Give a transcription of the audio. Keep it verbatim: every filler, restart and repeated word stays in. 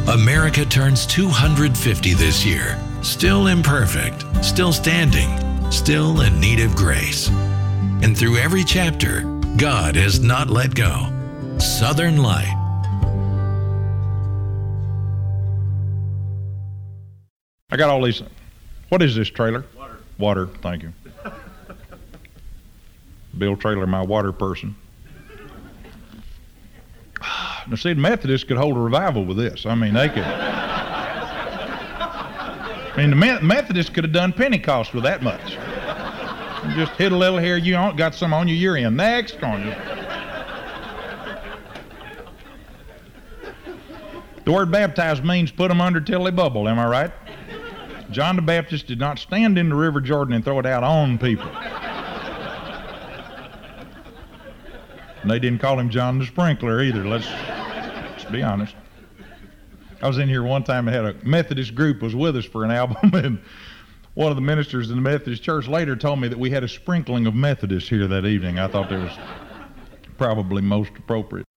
America turns two hundred fifty this year. Still imperfect, still standing, still in need of grace. And through every chapter, God has not let go. Southern Light. I got all these. What is this trailer? Water. Water, thank you. Bill Trailer, my water person. Now, see, the Methodists could hold a revival with this. I mean, they could. I mean, the Methodists could have done Pentecost with that much. You just hit a little here, you got some on you, you're in. Next, on you. The word baptize means put them under till they bubble, am I right? John the Baptist did not stand in the River Jordan and throw it out on people. And they didn't call him John the Sprinkler either, let's, let's be honest. I was in here one time, I had a Methodist group was with us for an album, and one of the ministers in the Methodist church later told me that we had a sprinkling of Methodists here that evening. I thought that was probably most appropriate.